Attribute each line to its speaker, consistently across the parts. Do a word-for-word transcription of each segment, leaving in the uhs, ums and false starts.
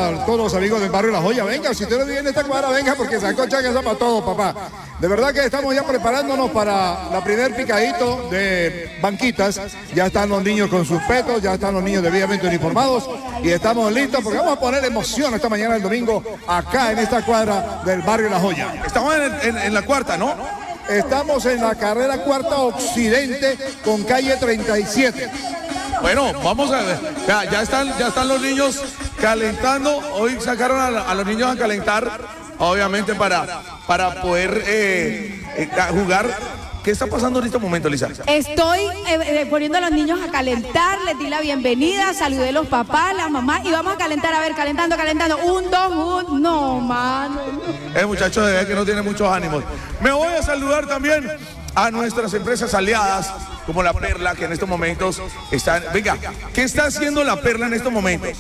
Speaker 1: a todos los amigos del barrio La Joya. Venga, si usted no vive en esta cuadra, venga, porque sancocha que para todo, papá. De verdad que estamos ya preparándonos para la primer picadito de banquitas. Ya están los niños con sus petos, ya están los niños debidamente uniformados y estamos listos porque vamos a poner emoción esta mañana del domingo acá en esta cuadra del barrio La Joya.
Speaker 2: Estamos en, en, en la cuarta, ¿no?
Speaker 1: Estamos en la carrera cuarta occidente con calle treinta y siete.
Speaker 2: Bueno, vamos a ver. Ya, ya, están, ya están los niños calentando. Hoy sacaron a, a los niños a calentar, obviamente, para, para poder eh, eh, jugar. ¿Qué está pasando en este momento, Lisa?
Speaker 3: Estoy eh, eh, poniendo a los niños a calentar, les di la bienvenida, saludé a los papás, las mamás y vamos a calentar, a ver, calentando, calentando. Un, dos, un, no, mano.
Speaker 2: El muchacho de que no tiene muchos ánimos. Me voy a saludar también a nuestras empresas aliadas, como La Perla, que en estos momentos están... Venga, ¿qué está haciendo La Perla en estos momentos?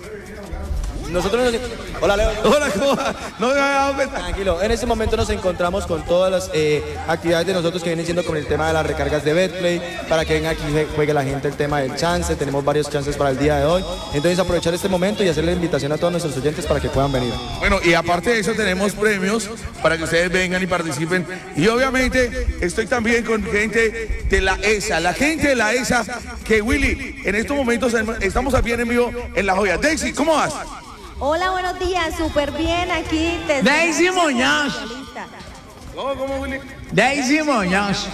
Speaker 4: Nosotros nos... Hola, Leo.
Speaker 2: Hola, ¿cómo va? No me había dado cuenta.
Speaker 4: Tranquilo, en este momento nos encontramos con todas las eh, actividades de nosotros que vienen siendo con el tema de las recargas de Betplay, para que venga aquí y juegue la gente el tema del chance. Tenemos varios chances para el día de hoy. Entonces aprovechar este momento y hacerle la invitación a todos nuestros oyentes para que puedan venir.
Speaker 2: Bueno, y aparte de eso tenemos premios para que ustedes vengan y participen. Y obviamente estoy también con gente de la E S A. La gente de la E S A, que Willy, en estos momentos estamos aquí en vivo en La Joya. Daisy, ¿cómo vas?
Speaker 5: Hola, buenos días, súper bien aquí.
Speaker 6: Daisy Muñoz.
Speaker 2: ¿Cómo, cómo, Willy?
Speaker 6: Daisy Muñoz.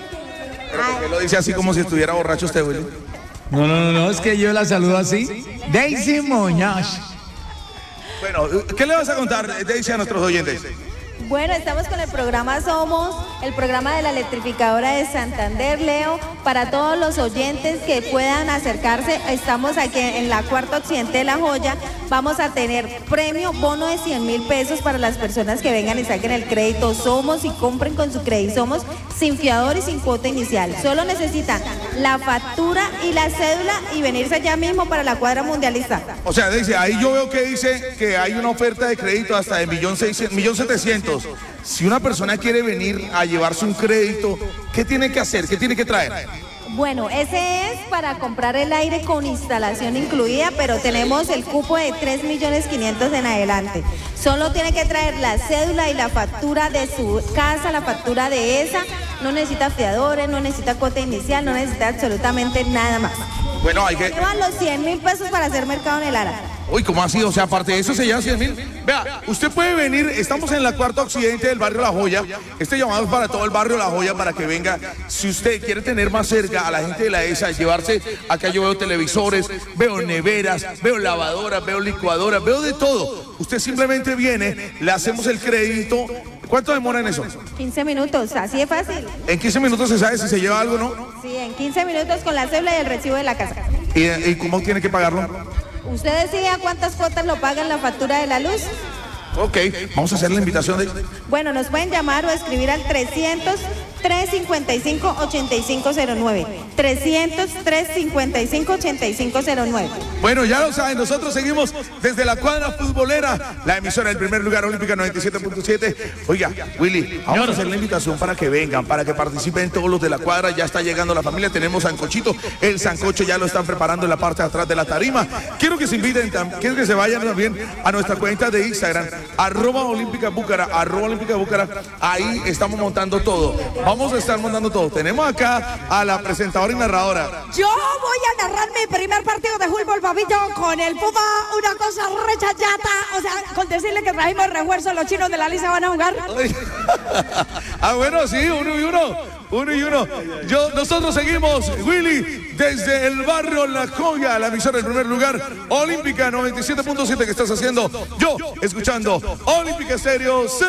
Speaker 2: ¿Pero por qué lo dice así como si estuviera borracho usted, Willy?
Speaker 6: No, no, no, no, es que yo la saludo así. Daisy Muñoz.
Speaker 2: Bueno, ¿qué le vas a contar, Daisy, a nuestros oyentes?
Speaker 5: Bueno, estamos con el programa Somos, el programa de la electrificadora de Santander, Leo. Para todos los oyentes que puedan acercarse, estamos aquí en la cuarta occidente de La Joya. Vamos a tener premio, bono de cien mil pesos para las personas que vengan y saquen el crédito Somos y compren con su crédito Somos sin fiador y sin cuota inicial. Solo necesitan la factura y la cédula y venirse allá mismo para la cuadra mundialista.
Speaker 2: O sea, dice, ahí yo veo que dice que hay una oferta de crédito hasta de millón seiscientos, millón setecientos. Si una persona quiere venir a llevarse un crédito, ¿qué tiene que hacer? ¿Qué tiene que traer?
Speaker 5: Bueno, ese es para comprar el aire con instalación incluida, pero tenemos el cupo de tres millones quinientos en adelante. Solo tiene que traer la cédula y la factura de su casa, la factura de esa. No necesita fiadores, no necesita cuota inicial, no necesita absolutamente nada más.
Speaker 2: Bueno, hay que...
Speaker 5: Llevan los cien mil pesos para hacer mercado en el Ara.
Speaker 2: Uy, ¿cómo ha sido? O sea, aparte de eso se llevan cien mil. Vea, usted puede venir, estamos en la cuarta occidente del barrio La Joya. Este llamado es para todo el barrio La Joya, para que venga. Si usted quiere tener más cerca a la gente de la E S A, llevarse, acá yo veo televisores, veo neveras, veo lavadoras, veo licuadoras, veo de todo. Usted simplemente viene, le hacemos el crédito. ¿Cuánto demora en eso?
Speaker 5: quince minutos, así de fácil.
Speaker 2: En quince minutos se sabe si se lleva algo o no.
Speaker 5: Sí, en quince minutos con la cédula y el recibo de la casa.
Speaker 2: ¿Y, y cómo tiene que pagarlo?
Speaker 5: ¿Usted decide a cuántas cuotas lo paga en la factura de la luz?
Speaker 2: Ok, vamos a hacer la invitación de...
Speaker 5: Bueno, nos pueden llamar o escribir al trescientos, trescientos cincuenta y cinco, ochenta y cinco cero nueve. trescientos, trescientos cincuenta y cinco, ochenta y cinco cero nueve.
Speaker 2: Bueno, ya lo saben, nosotros seguimos desde la cuadra futbolera, la emisora del primer lugar, Olímpica noventa y siete punto siete. Oiga, Willy, vamos a hacer la invitación para que vengan, para que participen todos los de la cuadra. Ya está llegando la familia, tenemos sancochito, el sancocho ya lo están preparando en la parte de atrás de la tarima. Quiero que se inviten, quiero que se vayan también a nuestra cuenta de Instagram, arroba Olímpica Búcara, arroba Olímpica Búcara. Ahí estamos montando todo, vamos a estar montando todo. Tenemos acá a la presentadora y narradora.
Speaker 3: Yo voy a narrar mi primer partido de fútbol, papito, con el Puma, una cosa rechachata. O sea, con decirle que trajimos refuerzo, los chinos de la Lisa van a jugar.
Speaker 2: Ah, bueno, sí, uno y uno, uno y uno. Yo, nosotros seguimos, Willy, desde el barrio La Joya, la emisora del primer lugar, Olímpica noventa y siete punto siete, que estás haciendo, yo, escuchando Olímpica Estéreo.